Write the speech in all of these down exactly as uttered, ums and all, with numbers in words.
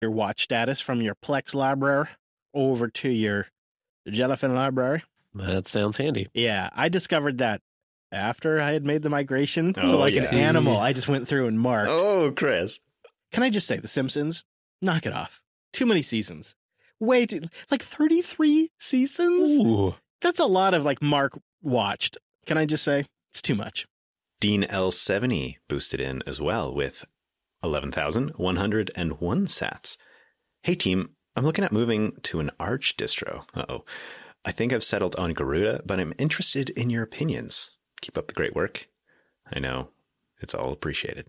your watch status from your Plex library over to your Jellyfin library. That sounds handy. Yeah, I discovered that after I had made the migration. Oh, so like yeah. an animal, I just went through and marked. Oh, Chris. Can I just say, The Simpsons, knock it off. Too many seasons. Way too, like thirty-three seasons? Ooh. That's a lot of like Mark watched. Can I just say, it's too much. Dean L seventy boosted in as well with eleven thousand one hundred one sats. Hey team, I'm looking at moving to an Arch distro. Uh-oh. I think I've settled on Garuda, but I'm interested in your opinions. Keep up the great work. I know. It's all appreciated.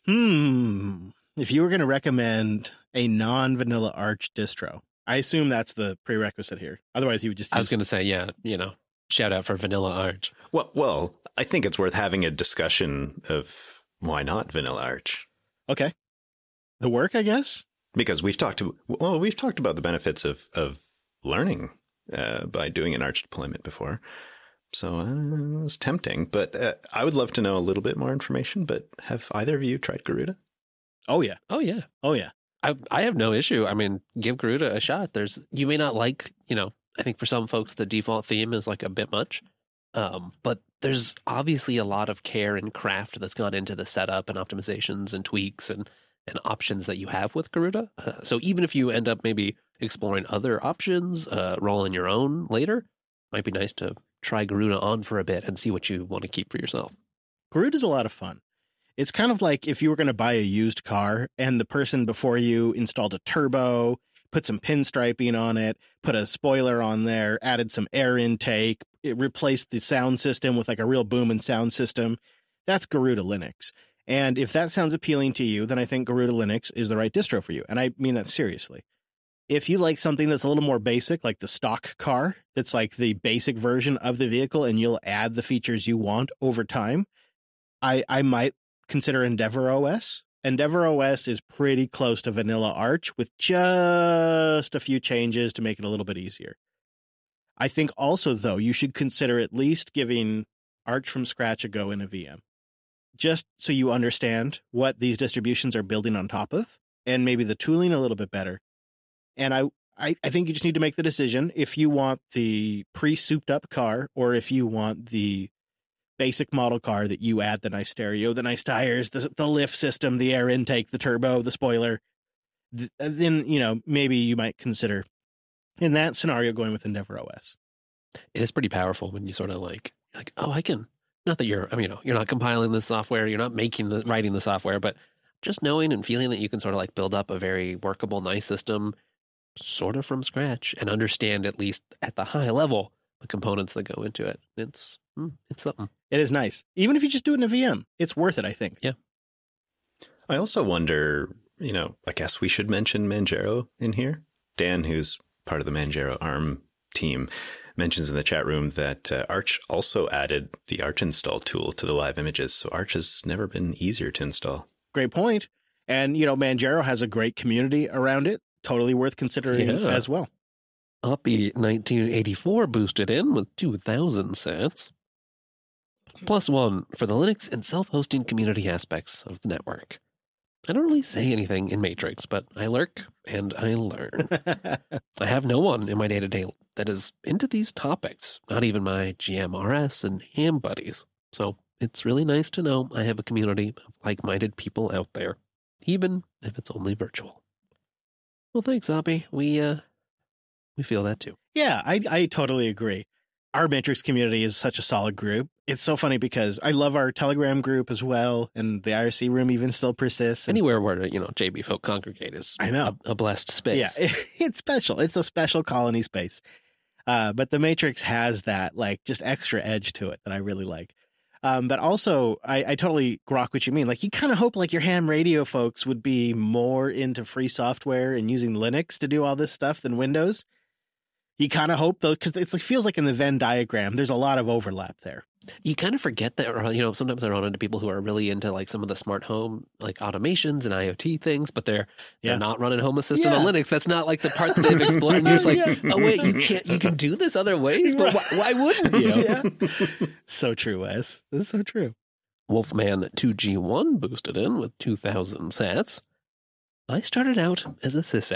Hmm. If you were going to recommend a non-vanilla Arch distro, I assume that's the prerequisite here. Otherwise, you would just use... I was going to say, yeah, you know, shout out for Vanilla Arch. Well, well, I think it's worth having a discussion of why not Vanilla Arch. Okay. The work, I guess? Because we've talked to, well, we've talked about the benefits of, of learning uh, by doing an Arch deployment before. So uh, it's tempting, but uh, I would love to know a little bit more information. But have either of you tried Garuda? Oh, yeah. Oh, yeah. Oh, yeah. I I have no issue. I mean, give Garuda a shot. There's you may not like, you know, I think for some folks the default theme is like a bit much. Um, but there's obviously a lot of care and craft that's gone into the setup and optimizations and tweaks and, and options that you have with Garuda. Uh, so even if you end up maybe exploring other options, uh, rolling your own later, might be nice to try Garuda on for a bit and see what you want to keep for yourself. Garuda's a lot of fun. It's kind of like if you were going to buy a used car and the person before you installed a turbo, put some pinstriping on it, put a spoiler on there, added some air intake, it replaced the sound system with like a real boom and sound system. That's Garuda Linux. And if that sounds appealing to you, then I think Garuda Linux is the right distro for you. And I mean that seriously. If you like something that's a little more basic, like the stock car, that's like the basic version of the vehicle, and you'll add the features you want over time, I, I might consider Endeavor O S. Endeavor O S is pretty close to Vanilla Arch with just a few changes to make it a little bit easier. I think also, though, you should consider at least giving Arch from scratch a go in a V M, just so you understand what these distributions are building on top of, and maybe the tooling a little bit better. And I, I, I think you just need to make the decision if you want the pre-souped up car or if you want the basic model car that you add the nice stereo, the nice tires, the, the lift system, the air intake, the turbo, the spoiler. Th- then, you know, maybe you might consider in that scenario going with Endeavor O S. It is pretty powerful when you sort of like, like, oh, I can, not that you're, I mean, you know, you're not compiling the software, you're not making the, writing the software, but just knowing and feeling that you can sort of like build up a very workable, nice system sort of from scratch and understand at least at the high level the components that go into it. It's, it's something. It is nice. Even if you just do it in a V M, it's worth it, I think. Yeah. I also wonder, you know, I guess we should mention Manjaro in here. Dan, who's part of the Manjaro ARM team, mentions in the chat room that uh, Arch also added the Arch install tool to the live images. So Arch has never been easier to install. Great point. And, you know, Manjaro has a great community around it. Totally worth considering Yeah. as well. Uppy nineteen eighty-four boosted in with two thousand sats. Plus one for the Linux and self-hosting community aspects of the network. I don't really say anything in Matrix, but I lurk and I learn. I have no one in my day-to-day that is into these topics, not even my G M R S and ham buddies. So it's really nice to know I have a community of like-minded people out there, even if it's only virtual. Well, thanks, Uppy. We, uh, we feel that too. Yeah, I, I totally agree. Our Matrix community is such a solid group. It's so funny because I love our Telegram group as well, and the I R C room even still persists. And Anywhere where, you know, J B folk congregate is I know. a, a blessed space. yeah, it, it's special. It's a special colony space. Uh, but the Matrix has that, like, just extra edge to it that I really like. Um, but also, I, I totally grok what you mean. Like, you kind of hope, like, your ham radio folks would be more into free software and using Linux to do all this stuff than Windows. You kind of hope, though, because it feels like in the Venn diagram, there's a lot of overlap there. You kind of forget that, or, you know, sometimes I run into people who are really into like some of the smart home, like automations and IoT things, but they're, they're Yeah. not running Home Assistant Yeah. on Linux. That's not like the part that they've explored. And you're just like, Yeah. oh, wait, you can't, you can do this other ways, but why, why wouldn't you? Yeah. So true, Wes. This is so true. Wolfman two G one boosted in with two thousand sats. I started out as a sysadmin.